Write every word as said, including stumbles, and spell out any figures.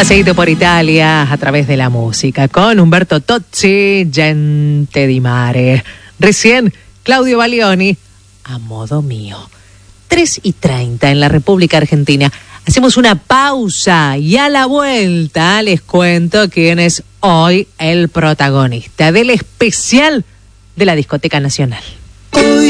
Paseíto por Italia a través de la música con Umberto Tozzi, Gente di Mare. Recién, Claudio Baglioni, A Modo Mío. tres y treinta en la República Argentina. Hacemos una pausa y a la vuelta les cuento quién es hoy el protagonista del especial de la Discoteca Nacional. Hoy